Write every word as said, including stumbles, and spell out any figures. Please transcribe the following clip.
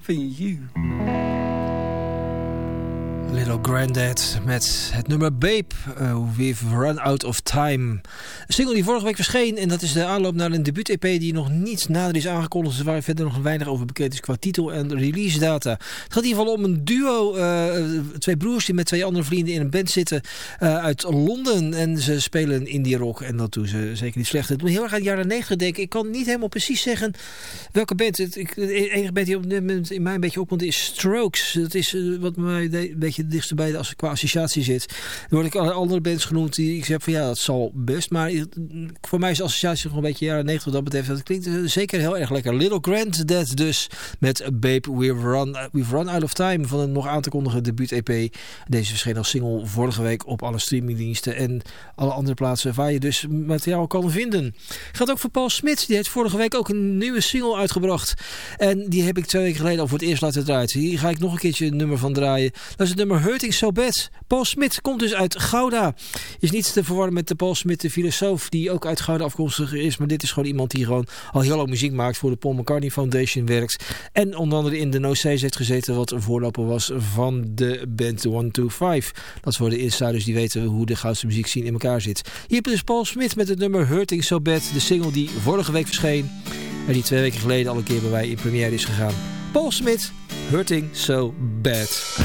Loving You. Little Granddad met het nummer Babe, uh, We've Run Out of Time. Een single die vorige week verscheen en dat is de aanloop naar een debuut-E P die nog niet nader is aangekondigd. Dus waar verder nog weinig over bekend is qua titel en release data. Het gaat in ieder geval om een duo, uh, twee broers die met twee andere vrienden in een band zitten uh, uit Londen. En ze spelen indie rock en dat doen ze zeker niet slecht. Het moet heel erg aan de jaren negentig denken. Ik kan niet helemaal precies zeggen welke band. Het, ik, de enige band die op dit moment in mij een beetje opkomt is Strokes. Dat is uh, wat mij de, een beetje het dichtst bij de, als ik qua associatie zit. Dan word ik alle andere bands genoemd die ik zeg van ja, dat zal best. Maar voor mij is de associatie nog een beetje jaren negentig wat dat betreft. Dat klinkt uh, zeker heel erg lekker. Little Granddad dus met Babe, We've Run, uh, We've Run Out of Time van een nog aan te kondigen debuut-E P. Deze verscheen als single vorige week op alle streamingdiensten en alle andere plaatsen waar je dus materiaal kan vinden. Gaat ook voor Paul Smit. Die heeft vorige week ook een nieuwe single uitgebracht. En die heb ik twee weken geleden al voor het eerst laten draaien. Hier ga ik nog een keertje een nummer van draaien. Dat is het nummer Hurting So Bad. Paul Smit komt dus uit Gouda. Is niet te verwarren met de Paul Smit, de filosoof, die ook uit Gouda afkomstig is. Maar dit is gewoon iemand die gewoon al heel lang muziek maakt, voor de Paul McCartney Foundation werkt. En onder andere in de No C's heeft gezeten, wat een voorloper was van de band one two five. Dat is voor de insiders die weten hoe de Goudse muziek in elkaar zit. Hier heb je dus Paul Smit met het nummer Hurting So Bad. De single die vorige week verscheen. En die twee weken geleden al een keer bij mij in première is gegaan. Paul Smit, Hurting So Bad.